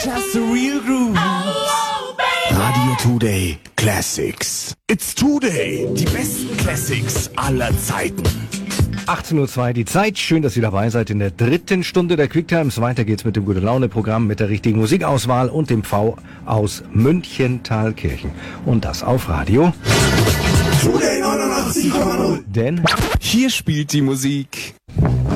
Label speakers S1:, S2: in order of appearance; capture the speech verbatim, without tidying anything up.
S1: Just a real groove. Radio Today Classics. It's Today. Die besten Classics aller Zeiten.
S2: achtzehn Uhr zwei die Zeit. Schön, dass ihr dabei seid in der dritten Stunde der Quicktimes. Weiter geht's mit dem Gute-Laune-Programm, mit der richtigen Musikauswahl und dem V aus München-Thalkirchen. Und das auf Radio
S1: Today neunundachtzig Komma null.
S2: Denn
S3: hier spielt die Musik.